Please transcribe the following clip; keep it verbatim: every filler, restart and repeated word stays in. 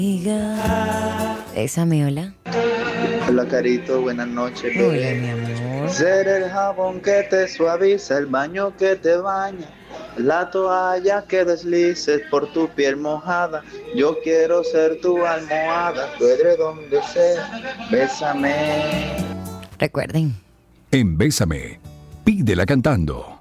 Bésame, hola. Hola, Carito, buenas noches. Hola, mi amor. Ser el jabón que te suaviza, el baño que te baña, la toalla que deslices por tu piel mojada. Yo quiero ser tu almohada, tu edredón de sea. Bésame. Recuerden. En Bésame, pídela cantando.